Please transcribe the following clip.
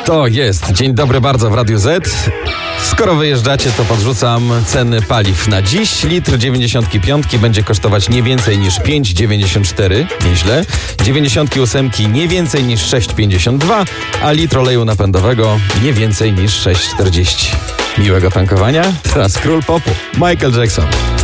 To jest Dzień dobry bardzo w Radiu Z. Skoro wyjeżdżacie, to podrzucam ceny paliw na dziś. Litr 95 będzie kosztować nie więcej niż 5,94, nieźle. 98 nie więcej niż 6,52, a litr oleju napędowego nie więcej niż 6,40. Miłego tankowania. Teraz król popu, Michael Jackson.